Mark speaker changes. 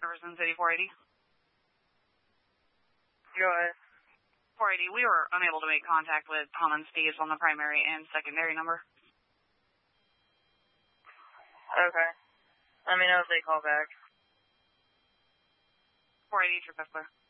Speaker 1: Jefferson City 480.
Speaker 2: Go ahead.
Speaker 1: 480, we were unable to make contact with Tom and Steve's on the primary and secondary number.
Speaker 2: Okay. Let me know if they call back.
Speaker 1: 480, trip clear.